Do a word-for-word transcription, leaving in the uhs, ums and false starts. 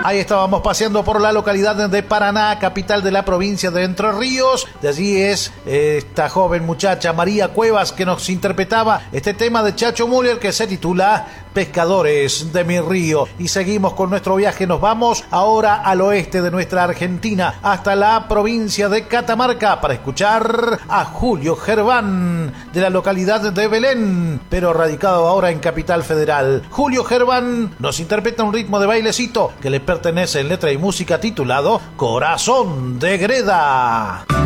Ahí estábamos paseando por la localidad de Paraná, capital de la provincia de Entre Ríos. De allí es eh, esta joven muchacha María Cuevas que nos interpretaba este tema de Chacho Müller que se titula Pescadores de mi río. Y seguimos con nuestro viaje, nos vamos ahora al oeste de nuestra Argentina, hasta la provincia de Catamarca, para escuchar a Julio Gerván, de la localidad de Belén, pero radicado ahora en Capital Federal. Julio Gerván nos interpreta un ritmo de bailecito que le pertenece en letra y música titulado Corazón de Greda.